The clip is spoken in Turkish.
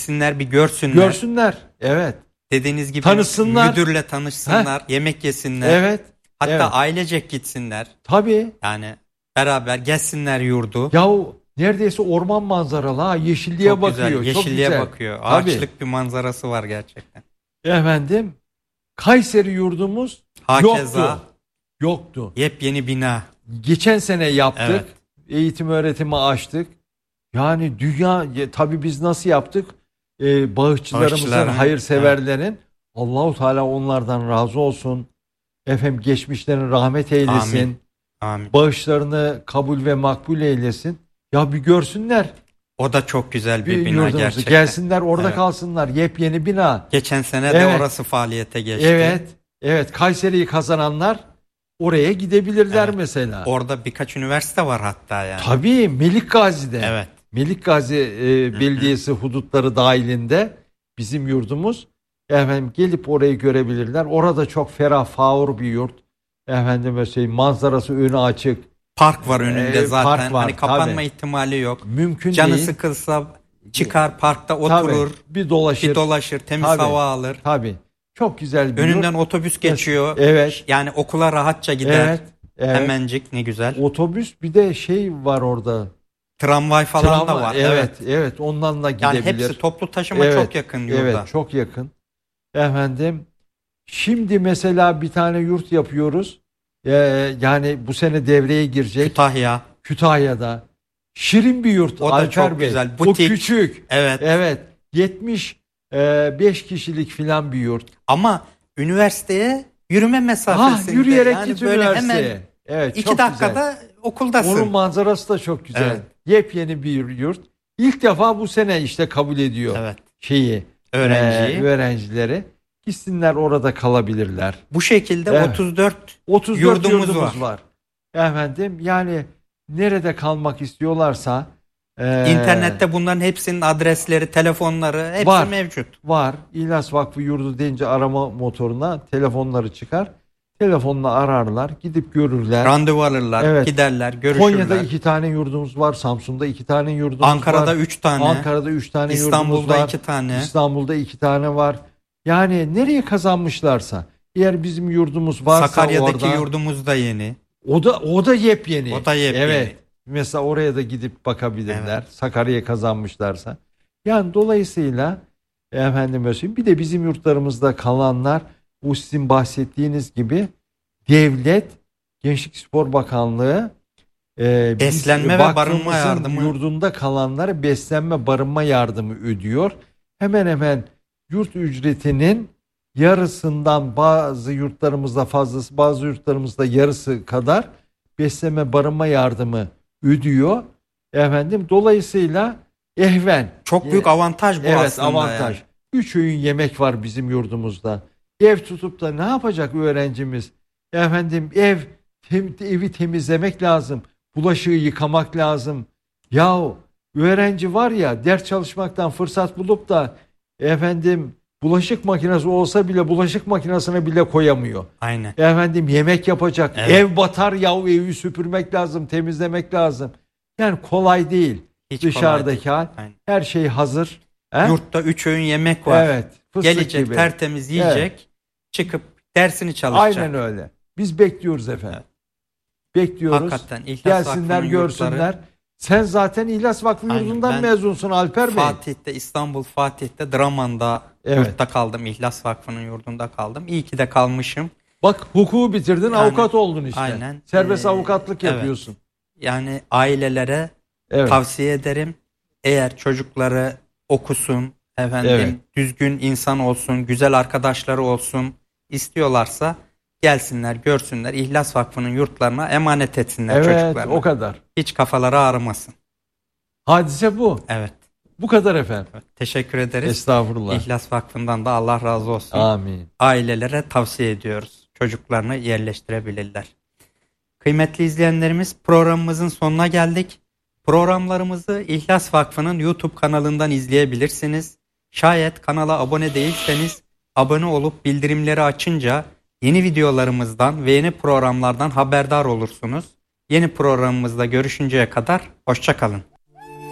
gitsinler, bir görsünler. Görsünler. Evet. Dediğiniz gibi tanışsınlar. Müdürle tanışsınlar, yemek yesinler. Evet. Hatta ailecek gitsinler. Tabii. Yani beraber gezsinler yurdu. Yahu neredeyse orman manzaralı ha. Yeşilliğe çok bakıyor. Güzel, yeşilliğe çok güzel. bakıyor. Ağaçlık bir manzarası var gerçekten. Efendim, Kayseri yurdumuz Hakeza, yoktu. Yepyeni bina. Geçen sene yaptık. Evet. Eğitim öğretimi açtık. Yani dünya, tabii biz nasıl yaptık? Bağışçılarımızın, hayırseverlerin, Allahu Teala onlardan razı olsun. Efendim geçmişlerin rahmet eylesin. Amin. Amin. Bağışlarını kabul ve makbul eylesin. Ya bir görsünler. O da çok güzel bir bina gerçekten. Gelsinler orada kalsınlar. Yepyeni bina. Geçen sene de orası faaliyete geçti. Evet. Kayseri'yi kazananlar oraya gidebilirler mesela. Orada birkaç üniversite var hatta yani. Tabii Melik Gazi'de. Evet. Melik Gazi Belediyesi hudutları dahilinde bizim yurdumuz. Efendim gelip orayı görebilirler. Orada çok ferah, faur bir yurt. Efendim manzarası önü açık. Park var önünde zaten. Park var, hani kapanma ihtimali yok. Mümkün Canı değil. sıkılsa çıkar parkta oturur. Bir dolaşır. Temiz hava alır. Tabii. Çok güzel bir önünden yurt. Otobüs geçiyor. Evet. Yani okula rahatça gider. Evet. Hemencik, ne güzel. Otobüs, bir de var orada. Tramvay falan da var. Evet. Ondan da gidebilir. Yani hepsi toplu taşıma çok yakın yurda. Evet, çok yakın. Efendim, şimdi mesela bir tane yurt yapıyoruz. Yani bu sene devreye girecek. Kütahya'da. Şirin bir yurt. O da çok güzel. Butik. O küçük. Evet. 75 kişilik filan bir yurt. Ama üniversiteye yürüme mesafesinde. Yürüyerek yani git böyle üniversiteye. Hemen 2 dakikada güzel. Okuldasın. Onun manzarası da çok güzel. Evet. Yepyeni bir yurt. İlk defa bu sene işte kabul ediyor öğrencileri. Gitsinler, orada kalabilirler. Bu şekilde 34 yurdumuz var. Efendim, yani nerede kalmak istiyorlarsa İnternette bunların hepsinin adresleri, telefonları hepsi mevcut. Var. İhlas Vakfı Yurdu deyince arama motoruna telefonları çıkar. Telefonla ararlar, gidip görürler. Randevu alırlar, giderler, görüşürler. Konya'da 2 tane yurdumuz var, Samsun'da 2 tane yurdumuz var. Ankara'da 3 tane. Ankara'da 3 tane yurdumuz var. İstanbul'da 2 tane. İstanbul'da 2 tane var. Yani nereye kazanmışlarsa, eğer bizim yurdumuz varsa Sakarya'daki orada, yurdumuz da yeni. O da yepyeni. Evet. Mesela oraya da gidip bakabilirler. Evet. Sakarya'ya kazanmışlarsa. Yani dolayısıyla bir de bizim yurtlarımızda kalanlar, bu sizin bahsettiğiniz gibi devlet, Gençlik Spor Bakanlığı beslenme ve barınma yardımı, yurdunda kalanlara beslenme barınma yardımı ödüyor. Hemen yurt ücretinin yarısından, bazı yurtlarımızda fazlası, bazı yurtlarımızda yarısı kadar beslenme barınma yardımı ödüyor. Dolayısıyla çok büyük avantaj bu aslında. Avantaj. Yani. 3 öğün yemek var bizim yurdumuzda. Ev tutup da ne yapacak öğrencimiz? Evi temizlemek lazım. Bulaşığı yıkamak lazım. Yahu öğrenci var ya, ders çalışmaktan fırsat bulup da bulaşık makinesi olsa bile bulaşık makinesine bile koyamıyor. Aynen. Yemek yapacak. Evet. Ev batar yahu, evi süpürmek lazım, temizlemek lazım. Yani kolay değil. Dışarıdaki hal. Her şey hazır. Yurtta 3 öğün yemek var. Evet. Gelecek gibi. Tertemiz yiyecek. Çıkıp dersini çalışacak. Aynen öyle. Biz bekliyoruz efendim. Evet. Bekliyoruz. Hakikaten gelsinler, görsünler. Yurtları. Sen zaten İhlas Vakfı Yurdu'ndan mezunsun Alper Bey. İstanbul Fatih'te Draman'da yurtta kaldım. İhlas Vakfı'nın yurdunda kaldım. İyi ki de kalmışım. Bak, hukuku bitirdin, avukat oldun işte. Aynen. Serbest avukatlık yapıyorsun. Yani ailelere tavsiye ederim. Eğer çocukları okusun, düzgün insan olsun, güzel arkadaşları olsun istiyorlarsa gelsinler, görsünler. İhlas Vakfı'nın yurtlarına emanet etsinler çocuklarını. Evet, o kadar. Hiç kafaları ağrımasın. Hadise bu. Evet. Bu kadar efendim. Evet, teşekkür ederiz. Estağfurullah. İhlas Vakfı'ndan da Allah razı olsun. Amin. Ailelere tavsiye ediyoruz. Çocuklarını yerleştirebilirler. Kıymetli izleyenlerimiz, programımızın sonuna geldik. Programlarımızı İhlas Vakfı'nın YouTube kanalından izleyebilirsiniz. Şayet kanala abone değilseniz abone olup bildirimleri açınca yeni videolarımızdan ve yeni programlardan haberdar olursunuz. Yeni programımızda görüşünceye kadar hoşça kalın.